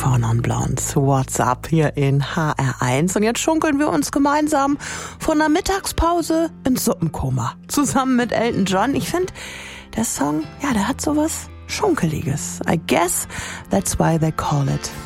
Four Non Blondes, What's Up hier in HR1. Und jetzt schunkeln wir uns gemeinsam von der Mittagspause ins Suppenkoma. Zusammen mit Elton John. Ich finde, der Song, ja, der hat sowas Schunkeliges. I guess that's why they call it